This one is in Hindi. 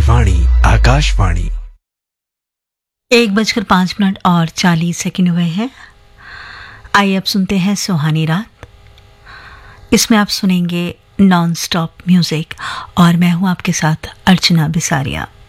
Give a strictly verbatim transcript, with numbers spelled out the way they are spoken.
वाणी आकाशवाणी। एक बजकर पाँच मिनट और चालीस सेकंड हुए हैं। आइए अब सुनते हैं सुहानी रात। इसमें आप सुनेंगे नॉन स्टॉप म्यूजिक और मैं हूं आपके साथ अर्चना बिसारिया।